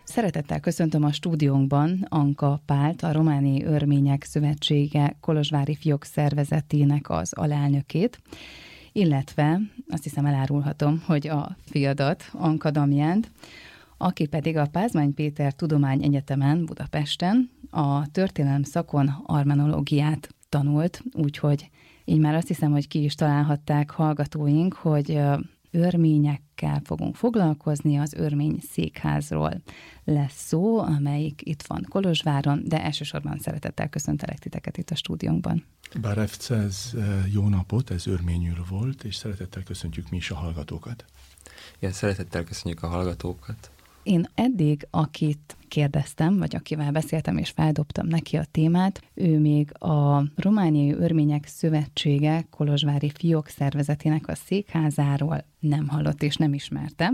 Szeretettel köszöntöm a stúdiónkban Anka Pált, a Romániai Örmények Szövetsége kolozsvári fiók szervezetének az alelnökét, illetve azt hiszem elárulhatom, hogy a fiadat, Anka Damjánt, aki pedig a Pázmány Péter Tudományegyetemen Budapesten a történelem szakon armenológiát tanult, úgyhogy így már azt hiszem, hogy ki is találhatták hallgatóink, hogy örményekkel fogunk foglalkozni, az örmény székházról lesz szó, amelyik itt van Kolozsváron, de elsősorban szeretettel köszöntelek titeket itt a stúdiónkban. Bár FC, ez jó napot, ez örményül volt, és szeretettel köszöntjük mi is a hallgatókat. Igen, szeretettel köszönjük a hallgatókat. Én eddig, akit kérdeztem, vagy akivel beszéltem és feldobtam neki a témát, ő még a Romániai Örmények Szövetsége kolozsvári fiók szervezetének a székházáról nem hallott és nem ismerte.